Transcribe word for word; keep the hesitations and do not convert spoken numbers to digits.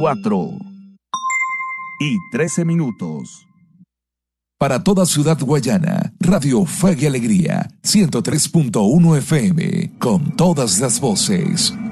cuatro y trece minutos. Para toda Ciudad Guayana, Radio Fe y Alegría, ciento tres punto uno F M, con todas las voces.